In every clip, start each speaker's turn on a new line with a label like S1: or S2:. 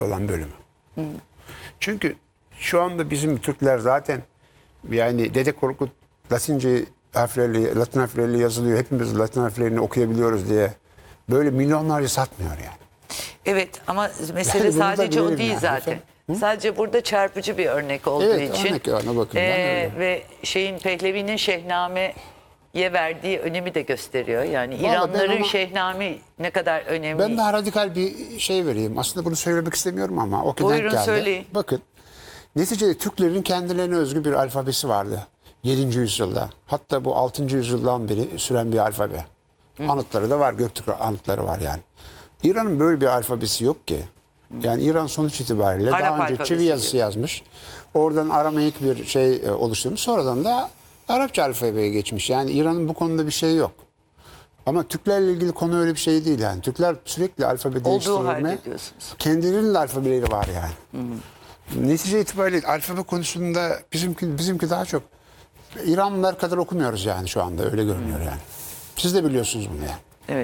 S1: olan bölümü. Çünkü şu anda bizim Türkler zaten yani Dede Korkut Latince harflerle, Latin harfleriyle yazılıyor. Hepimiz Latin harflerini okuyabiliyoruz diye böyle milyonlarca satmıyor yani.
S2: Evet ama mesele
S1: Yani bunu da
S2: sadece o
S1: bilelim
S2: değil
S1: yani.
S2: zaten. Sadece burada çarpıcı bir örnek olduğu
S1: Evet,
S2: için.
S1: örnek ona bakımdan öyle.
S2: Ve Pehlevi'nin Şehname'ye verdiği önemi de gösteriyor. Yani
S1: Vallahi
S2: İranlıların
S1: ben
S2: Şehname ne kadar önemli.
S1: Ben daha radikal bir şey vereyim. Aslında bunu söylemek istemiyorum ama o
S2: Buyurun,
S1: denk geldi.
S2: söyleyin.
S1: Bakın, neticede Türklerin kendilerine özgü bir alfabesi vardı 7. yüzyılda. Hatta bu 6. yüzyıldan beri süren bir alfabe. Anıtları da var, Göktürk anıtları var yani. İran'ın böyle bir alfabesi yok ki. Yani İran sonuç itibariyle
S2: Arap
S1: daha önce
S2: alfabesi
S1: çivi yazısı yazmış. Oradan Aramaik bir şey oluşturmuş. Sonradan da Arapça alfabeye geçmiş. Yani İran'ın bu konuda bir şey yok. Ama Türklerle ilgili konu öyle bir şey değil yani. Türkler sürekli alfabe
S2: Olduğu
S1: değiştirme,
S2: halde diyorsunuz.
S1: kendilerinin de alfabeleri var yani. Netice itibariyle alfabe konusunda bizimki daha çok İranlılar kadar okumuyoruz yani şu anda öyle görünüyor yani. Siz de biliyorsunuz bunu yani.
S2: Evet.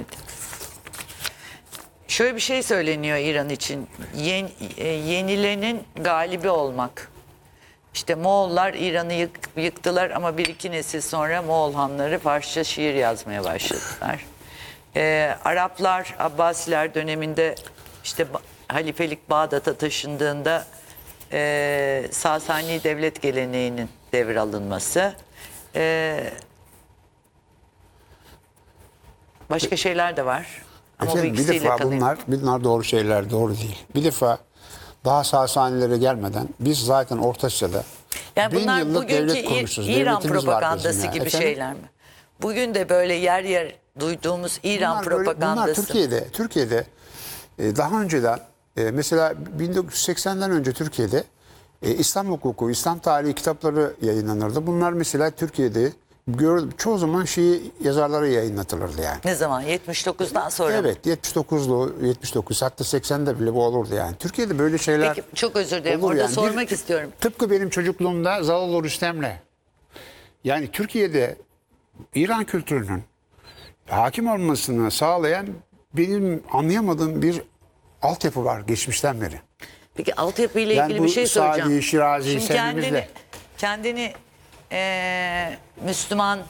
S2: Şöyle bir şey söyleniyor İran için. Yenilenin galibi olmak. İşte Moğollar İran'ı yıktılar ama bir iki nesil sonra Moğol hanları Farsça şiir yazmaya başladılar. Araplar Abbasiler döneminde işte halifelik Bağdat'a taşındığında Sasani devlet geleneğinin devralınması. Başka şeyler de var. Ama
S1: Efendim,
S2: bu
S1: bir
S2: ikisiyle
S1: defa
S2: kalayım.
S1: bunlar doğru şeyler, doğru değil. Bir defa daha Sasanilere gelmeden biz zaten Orta Asya'da
S2: Yani
S1: 1000
S2: bunlar
S1: yıllık
S2: bugünkü
S1: devlet kurmuşuz.
S2: İran
S1: Devletimiz var bizim
S2: propagandası
S1: ya.
S2: gibi
S1: Efendim?
S2: şeyler mi? Bugün de böyle yer yer duyduğumuz İran propagandası.
S1: Bunlar Türkiye'de daha önceden mesela 1980'den önce Türkiye'de İslam hukuku, İslam tarihi kitapları yayınlanırdı. Bunlar mesela Türkiye'de çoğu zaman Şii yazarları yayınlatılırdı yani.
S2: Ne zaman? 79'dan sonra mı?
S1: Evet, 79 hatta 80'de bile bu olurdu yani. Türkiye'de böyle şeyler
S2: Peki çok özür dilerim.
S1: olur
S2: Orada
S1: yani.
S2: sormak istiyorum.
S1: Tıpkı benim çocukluğumda Zalal Rüstem'le. Yani Türkiye'de İran kültürünün hakim olmasını sağlayan benim anlayamadığım bir altyapı var geçmişten beri.
S2: Peki altyapıyla
S1: Yani
S2: ilgili
S1: bu
S2: bir şey soracağım.
S1: Sadi, Şirazi,
S2: Şimdi
S1: sevgimizle.
S2: kendini Müslüman,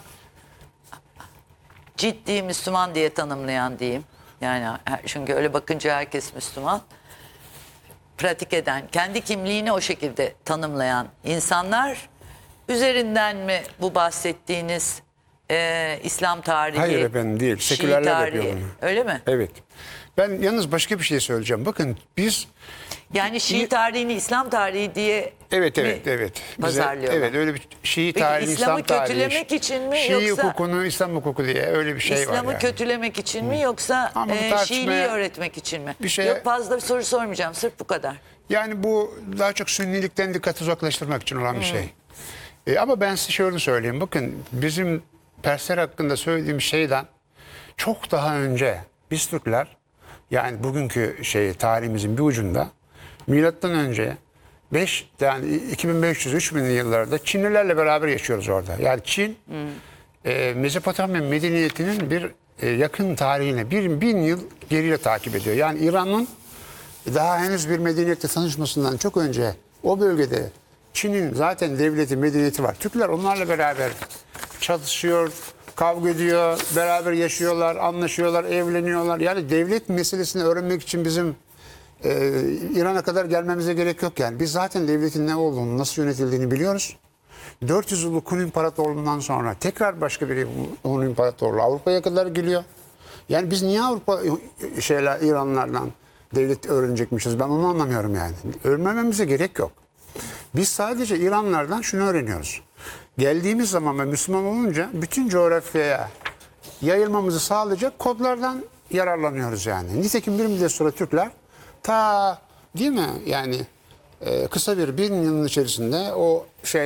S2: ciddi Müslüman diye tanımlayan diyeyim. Yani çünkü öyle bakınca herkes Müslüman. Pratik eden, kendi kimliğini o şekilde tanımlayan insanlar üzerinden mi bu bahsettiğiniz İslam tarihi,
S1: Hayır efendim değil.
S2: Şii
S1: Sekülerler
S2: tarihi,
S1: yapıyor bunu.
S2: öyle mi?
S1: Evet. Ben yalnız başka bir şey söyleyeceğim. Bakın biz
S2: Yani Şii tarihini İslam tarihi diye
S1: evet. Bize,
S2: pazarlıyorlar.
S1: evet öyle bir Şii
S2: Peki
S1: tarihi,
S2: İslam'ı
S1: İslam tarihi.
S2: kötülemek için mi
S1: Şii
S2: yoksa
S1: hukukunu İslam hukuku diye öyle bir şey var
S2: İslam'ı
S1: yani.
S2: kötülemek için mi yoksa
S1: Ama bu tartışmaya-
S2: Şiiliği öğretmek için mi?
S1: Bir şeye-
S2: Yok fazla bir soru sormayacağım. Sırf bu kadar.
S1: Yani bu daha çok sünnilikten dikkati uzaklaştırmak için olan bir şey. Ama ben size şöyle söyleyeyim. Bakın bizim Persler hakkında söylediğim şeyden çok daha önce biz Türkler yani bugünkü tarihimizin bir ucunda milattan önce 2500-3000'li yıllarda Çinlilerle beraber yaşıyoruz orada. Yani Çin Mezopotamya medeniyetinin bir yakın tarihine 1000 yıl geriye takip ediyor. Yani İran'ın daha henüz bir medeniyetle tanışmasından çok önce o bölgede Çin'in zaten devleti, medeniyeti var. Türkler onlarla beraber çalışıyor, kavga ediyor, beraber yaşıyorlar, anlaşıyorlar, evleniyorlar. Yani devlet meselesini öğrenmek için bizim İran'a kadar gelmemize gerek yok yani. Biz zaten devletin ne olduğunu, nasıl yönetildiğini biliyoruz. 400 yıllık Hun İmparatorluğu'ndan sonra tekrar başka bir Hun İmparatorluğu Avrupa'ya kadar geliyor. Yani biz niye İranlardan devlet öğrenecekmişiz? Ben onu anlamıyorum yani. Öğrenmemize gerek yok. Biz sadece İranlardan şunu öğreniyoruz. Geldiğimiz zaman ve Müslüman olunca bütün coğrafyaya yayılmamızı sağlayacak kodlardan yararlanıyoruz yani. Nitekim bir müddet sonra Türkler değil mi yani kısa bir 1000 yılın içerisinde o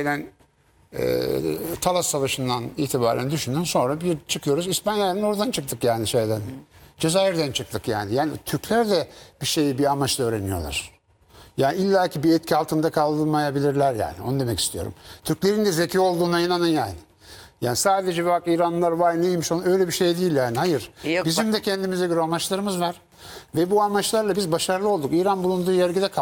S1: Talas Savaşı'ndan itibaren düşünün sonra bir çıkıyoruz. İspanya'nın oradan çıktık yani Cezayir'den çıktık yani. Yani Türkler de bir amaçla öğreniyorlar. Yani illaki bir etki altında kalmayabilirler yani. Onu demek istiyorum. Türklerin de zeki olduğuna inanın yani. Yani sadece bak İranlılar vay neymiş öyle bir şey değil yani. Hayır.
S2: Yok,
S1: Bizim de kendimize göre amaçlarımız var. Ve bu amaçlarla biz başarılı olduk. İran bulunduğu yergide kaldı.